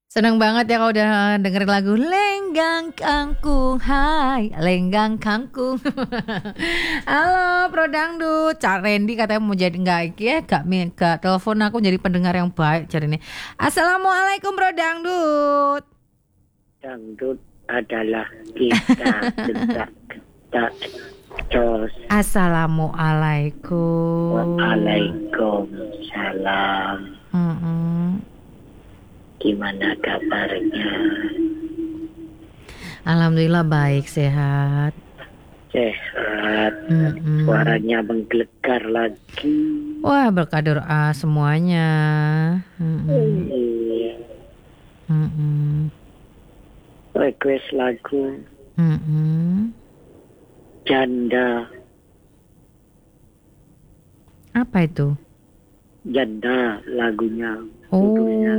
Seneng banget ya kalau udah dengerin lagu Lenggang Kangkung, hai Lenggang Kangkung. Halo Bro Dangdut, Cak Randy katanya mau jadi gak telepon aku jadi pendengar yang baik cari ini. Assalamualaikum Bro Dangdut. Dangdut adalah kita detak jos. Assalamualaikum. Waalaikumsalam. Gimana kabarnya? Alhamdulillah baik, sehat. Sehat. Suaranya menggelegar lagi. Wah, berkah doa semuanya. Iya. Request lagu Janda. Apa itu? Janda lagunya. Judulnya.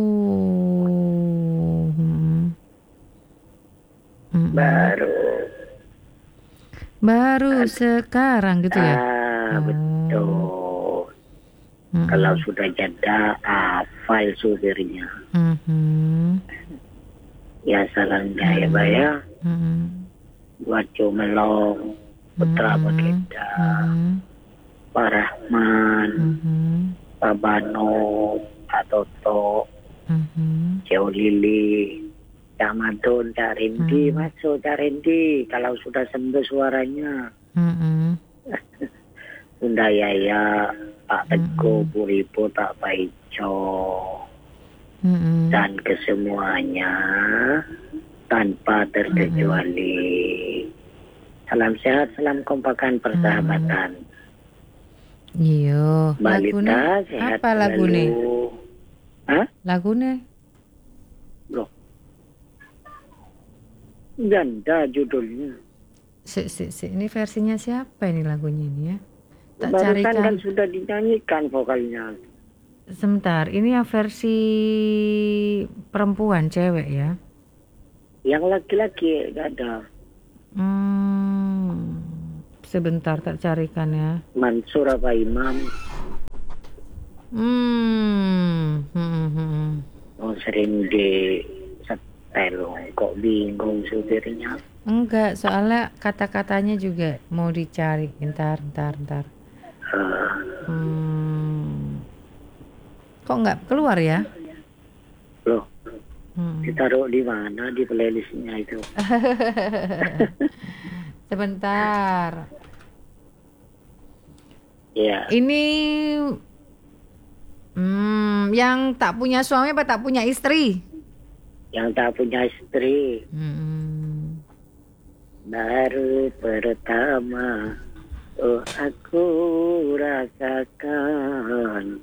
Baru sekarang gitu ya? Betul. Kalau sudah janda, file supirnya. Ya salangnya ya Baya. Buat Jomelong, Putra Baginda, Pak Rahman, Pak Bano, Pak Toto, Ceo Lili, Cak Madun, Cak Rendi, masuk Cak Rendi. Kalau sudah sembuh suaranya. Bunda Yaya, Pak Teguh, Bu Ribu, Pak Paico, dan kesemuanya tanpa terkecuali. Salam sehat, salam kompakan persahabatan. Iya. Balita sehat apa lagune? Hah? Lagune? Loh. Janda judulnya. Ini versinya siapa ini lagunya ini ya? Tak Barusan carikan. kan sudah dinyanyikan vokalnya. Sebentar, ini yang versi perempuan, cewek ya? Yang laki-laki gak ada. Sebentar tak carikan ya. Mansur apa Imam? Oh, sering di setel. Kok bingung supirnya? Enggak, soalnya kata-katanya juga mau dicari. Ntar. Kok nggak keluar ya? Loh, ditaruh di mana di playlistnya itu? Sebentar. Ya. Ini yang tak punya suami apa tak punya istri? Yang tak punya istri. Baru pertama aku rasakan.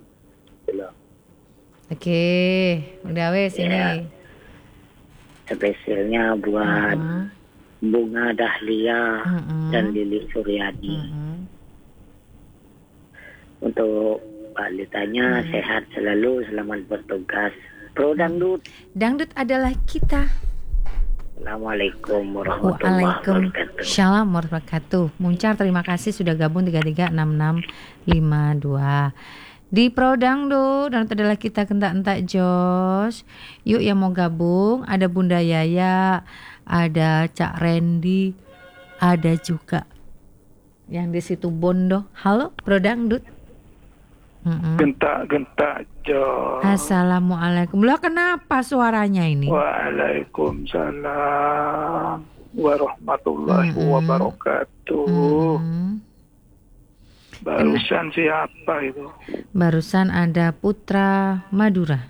Oke, udah wes ini. Spesialnya buat Bunga Dahlia dan Lili Suryani. Untuk balitanya sehat selalu, selamat bertugas. Pro Dangdut. Dangdut adalah kita. Assalamualaikum warahmatullahi wabarakatuh. Waalaikumsalam warahmatullahi wabarakatuh. Muncar, terima kasih sudah gabung 336652 di Pro Dangdut. Dan adalah kita kentak-entak Jos. Yuk yang mau gabung, ada Bunda Yaya, ada Cak Randy, ada juga yang di situ Bondo. Halo Pro Dangdut. Gentak Jos. Assalamualaikum. Lah kenapa suaranya ini? Waalaikumsalam warahmatullahi wabarakatuh. Barusan siapa itu? Barusan ada Putra Madura.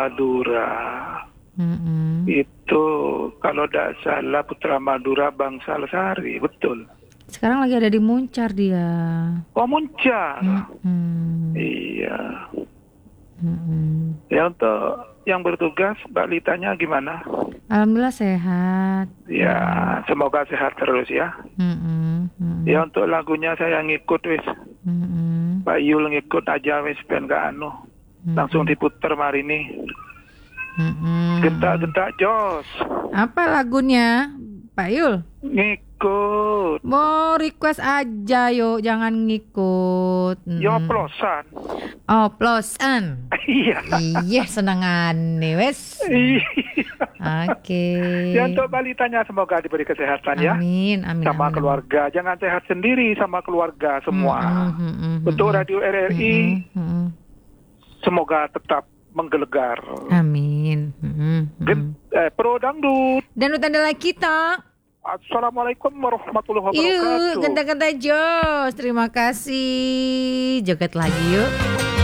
Itu kalau tidak salah Putra Madura Bangsal Sari, betul. Sekarang lagi ada di Muncar dia. Oh, Muncar. Iya. Ya, untuk yang bertugas balitanya gimana? Alhamdulillah sehat. Ya, semoga sehat terus ya. Ya, untuk lagunya saya ngikut wis. Pak Yul ngikut aja wis ben gak anu. Langsung diputer mari ini. Gentak Jos. Apa lagunya, Pak Yul? ngikut. Mau request aja yuk, jangan ngikut. Yo oplosan. Oplosan. Iya. Iya, senengane wes. Iya. Oke. Ya untuk balitanya semoga diberi kesehatan ya. Amin, amin. Sama amin. keluarga, jangan sehat sendiri sama keluarga semua. Untuk Radio RRI, semoga tetap menggelegar. Amin. Pro Dangdut. Dangdut adalah kita. Assalamualaikum warahmatullahi wabarakatuh. Yuk, genta-genta Jos. Terima kasih. Joget lagi yuk.